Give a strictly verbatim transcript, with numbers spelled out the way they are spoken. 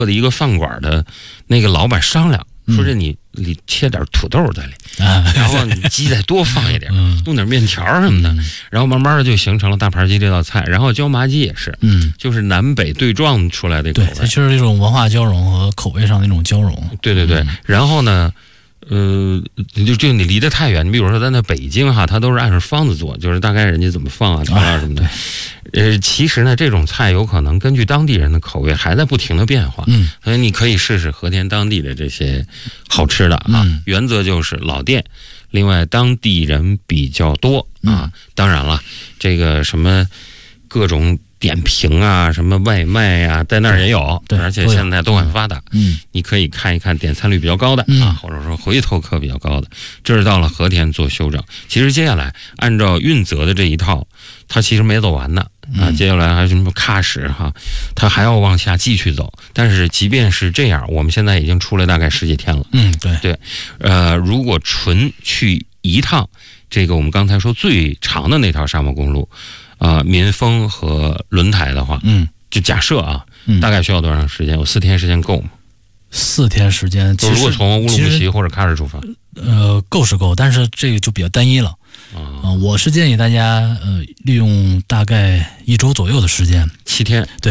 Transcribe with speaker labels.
Speaker 1: 的一个饭馆的那个老板商量，说这你你切点土豆在里，
Speaker 2: 啊，
Speaker 1: 然后你鸡再多放一点，
Speaker 2: 嗯
Speaker 1: 弄点面条什么的，
Speaker 2: 嗯
Speaker 1: 然后慢慢的就形成了大盘鸡这道菜。然后椒麻鸡也是，
Speaker 2: 嗯，
Speaker 1: 就是南北对撞出来的口
Speaker 2: 对，
Speaker 1: 味。
Speaker 2: 它就是这种文化交融和口味上的一种交融。
Speaker 1: 对对对，
Speaker 2: 嗯
Speaker 1: 然后呢，呃，就就你离得太远，你比如说在那北京哈，它都是按照方子做，就是大概人家怎么放啊、调料什么的。呃，其实呢，这种菜有可能根据当地人的口味还在不停的变化。
Speaker 2: 嗯，
Speaker 1: 所以你可以试试和田当地的这些好吃的啊。
Speaker 2: 嗯
Speaker 1: 原则就是老店，另外当地人比较多啊。
Speaker 2: 嗯
Speaker 1: 当然了，这个什么各种点评啊，什么外卖啊，在那儿也有，
Speaker 2: 对
Speaker 1: 而且现在都很发达。
Speaker 2: 嗯
Speaker 1: 你可以看一看点餐率比较高的、
Speaker 2: 嗯
Speaker 1: 啊，或者说回头客比较高的。这是到了和田做修整。其实接下来按照运泽的这一套，它其实没走完呢啊，
Speaker 2: 嗯
Speaker 1: 接下来还有什么喀什哈，它还要往下继续走。但是即便是这样，我们现在已经出了大概十几天了。
Speaker 2: 嗯，对
Speaker 1: 对，呃，如果纯去一趟这个我们刚才说最长的那条沙漠公路，呃，民丰和轮台的话，
Speaker 2: 嗯
Speaker 1: 就假设啊，
Speaker 2: 嗯，
Speaker 1: 大概需要多长时间？有四天时间够吗？
Speaker 2: 四天时间，其
Speaker 1: 就
Speaker 2: 实
Speaker 1: 如果从乌鲁木
Speaker 2: 其实
Speaker 1: 齐或者喀什出发
Speaker 2: 呃够是够，但是这个就比较单一了。
Speaker 1: 啊、
Speaker 2: 呃，我是建议大家呃利用大概一周左右的时间，
Speaker 1: 七天。
Speaker 2: 对。